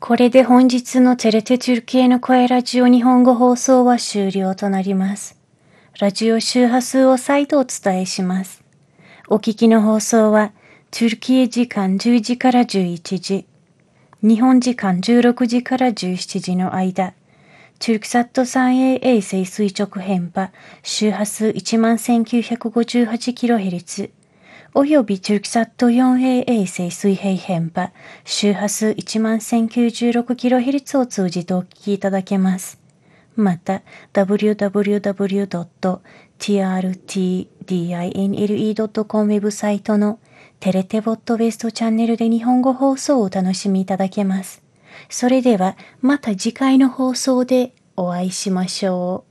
これで本日のテレテトゥルキエの声ラジオ日本語放送は終了となります。ラジオ周波数を再度お伝えします。お聞きの放送は、トゥルキエ時間10時から11時、日本時間16時から17時の間、トゥルクサット 3A 衛星垂直変波周波数 11,958kHz およびトゥルクサット 4A 衛星水平変波周波数 11,096kHz を通じてお聞きいただけます。また、www.trtdinle.com ウェブサイトのテレテボットウェストチャンネルで日本語放送をお楽しみいただけます。それではまた次回の放送でお会いしましょう。